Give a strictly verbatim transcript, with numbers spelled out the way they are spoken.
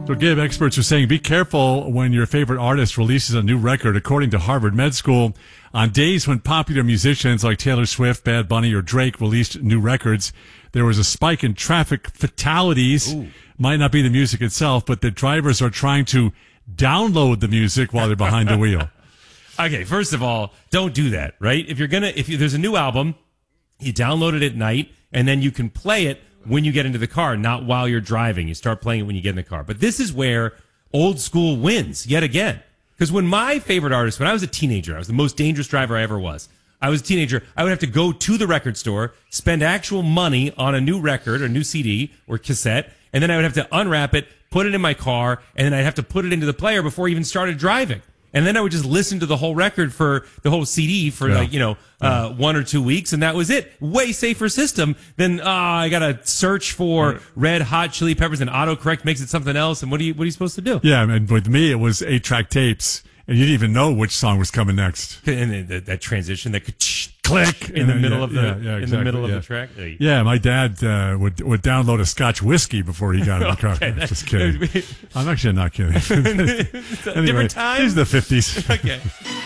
So, Gabe, experts are saying be careful when your favorite artist releases a new record. According to Harvard Med School, on days when popular musicians like Taylor Swift, Bad Bunny, or Drake released new records, there was a spike in traffic fatalities. Ooh. Might not be the music itself, but the drivers are trying to download the music while they're behind the wheel. Okay, first of all, don't do that, right? If you're gonna, if you, there's a new album, you download it at night, and then you can play it when you get into the car, not while you're driving. You start playing it when you get in the car. But this is where old school wins yet again. Because when my favorite artist, when I was a teenager, I was the most dangerous driver I ever was. I was a teenager. I would have to go to the record store, spend actual money on a new record or new C D or cassette, and then I would have to unwrap it, put it in my car, and then I'd have to put it into the player before I even started driving. And then I would just listen to the whole record for the whole C D for yeah. like, you know, uh, yeah. one or two weeks. And that was it. Way safer system than, uh, I got to search for right. Red Hot Chili Peppers and autocorrect makes it something else. And what are you, what are you supposed to do? Yeah. And with me, it was eight track tapes and you didn't even know which song was coming next. And then that, that transition that could click in the middle yeah, of the, yeah, yeah, exactly, in the middle yeah. of the track. Yeah. My dad, uh, would, would download a Scotch whiskey before he got in the car. Okay, just kidding. I'm actually not kidding. Anyway, Different time. These are the fifties. Okay.